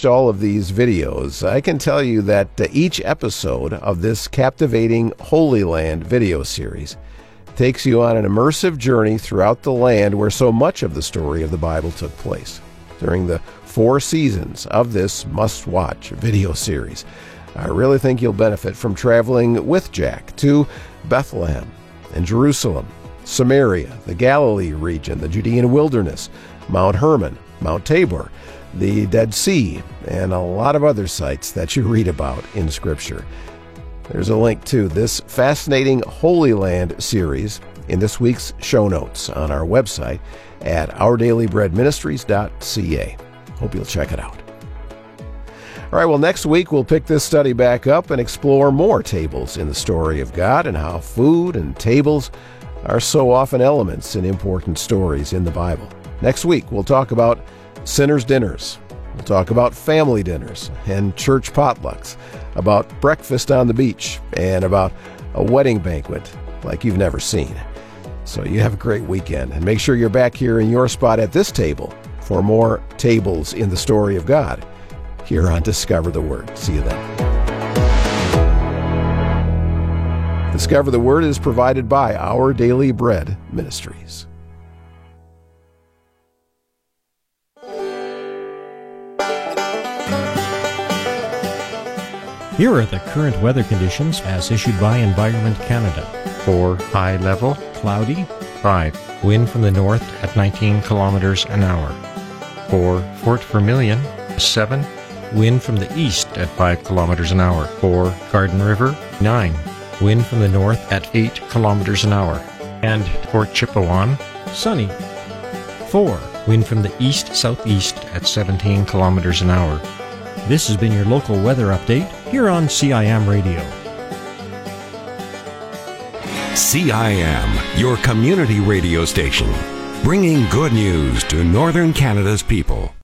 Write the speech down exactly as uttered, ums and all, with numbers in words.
watched all of these videos, I can tell you that uh, each episode of this captivating Holy Land video series takes you on an immersive journey throughout the land where so much of the story of the Bible took place. During the four seasons of this must-watch video series, I really think you'll benefit from traveling with Jack to Bethlehem and Jerusalem, Samaria, the Galilee region, the Judean wilderness, Mount Hermon, Mount Tabor, the Dead Sea, and a lot of other sites that you read about in Scripture. There's a link to this fascinating Holy Land series in this week's show notes on our website at our daily bread ministries dot c a. Hope you'll check it out. All right, well, next week we'll pick this study back up and explore more tables in the story of God and how food and tables are so often elements in important stories in the Bible. Next week we'll talk about sinners' dinners. We'll talk about family dinners and church potlucks, about breakfast on the beach, and about a wedding banquet like you've never seen. So you have a great weekend, and make sure you're back here in your spot at this table for more tables in the story of God here on Discover the Word. See you then. Discover the Word is provided by Our Daily Bread Ministries. Here are the current weather conditions as issued by Environment Canada. For high level, Cloudy, five. wind from the north at nineteen kilometers an hour. For Fort Vermilion, seven. Wind from the east at five kilometers an hour. For Garden River, nine. Wind from the north at eight kilometers an hour. And for Chippewan, Sunny, four. Wind from the east-southeast at seventeen kilometers an hour. This has been your local weather update here on C I M Radio. C I M, your community radio station, bringing good news to Northern Canada's people.